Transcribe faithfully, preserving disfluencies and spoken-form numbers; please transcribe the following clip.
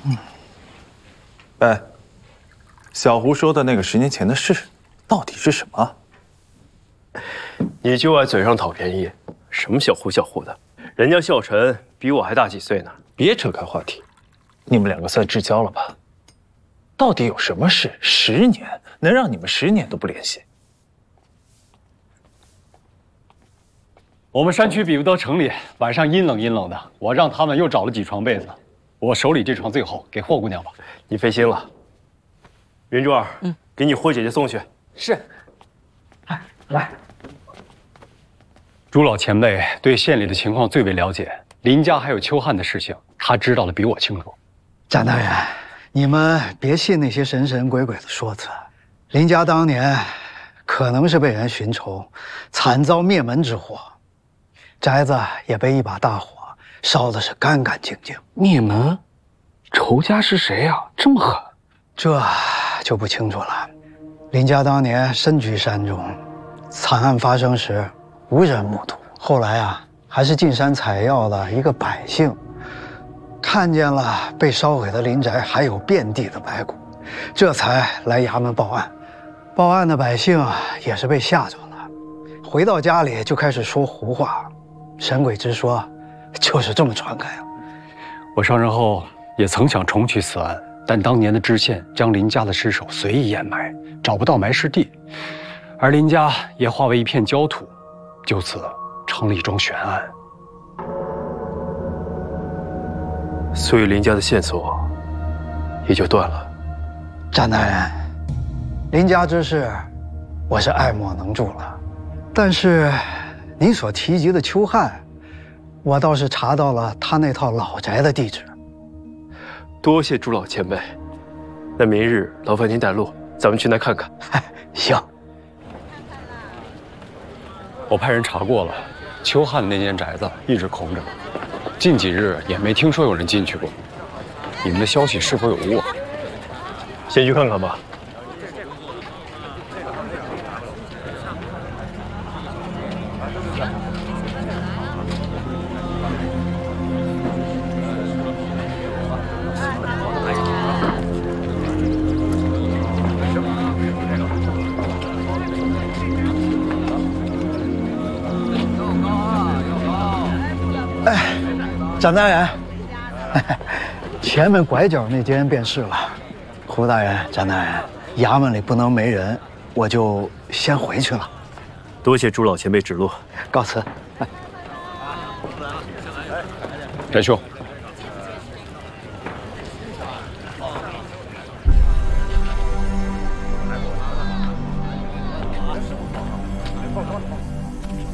嗯。哎，小胡说的那个十年前的事，到底是什么？ 你就爱嘴上讨便宜，什么小胡小胡的，人家孝晨比我还大几岁呢。 别扯开话题，你们两个算至交了吧？到底有什么事，十年能让你们十年都不联系？ 我们山区比不得城里，晚上阴冷阴冷的，我让他们又找了几床被子，我手里这床最厚，给霍姑娘吧。 你费心了。云珠儿，嗯，给你霍姐姐送去。 是。哎，来。 朱老前辈对县里的情况最为了解，林家还有秋汉的事情，他知道的比我清楚。 展大人，你们别信那些神神鬼鬼的说辞。林家当年可能是被人寻仇，惨遭灭门之祸，宅子也被一把大火烧的是干干净净。 灭门？仇家是谁呀、啊？这么狠？ 这就不清楚了。林家当年身居山中，惨案发生时无人目睹。后来啊，还是进山采药的一个百姓，看见了被烧毁的林宅，还有遍地的白骨，这才来衙门报案。报案的百姓也是被吓着了，回到家里就开始说胡话，神鬼之说就是这么传开了。 我上任后也曾想重取此案，但当年的知县将林家的尸首随意掩埋，找不到埋尸地，而林家也化为一片焦土，就此成了一桩悬案。 所以林家的线索也就断了。 展大人，林家之事，我是爱莫能助了。但是，您所提及的秋汉，我倒是查到了他那套老宅的地址。 多谢朱老前辈，那明日劳烦您带路，咱们去那看看。 行。 我派人查过了，秋汉那间宅子一直空着，近几日也没听说有人进去过。你们的消息是否有误？ 先去看看吧。 哎，展大人，前面拐角那间便是了。胡大人、展大人，衙门里不能没人，我就先回去了。 多谢朱老前辈指路， 告辞。 翟兄，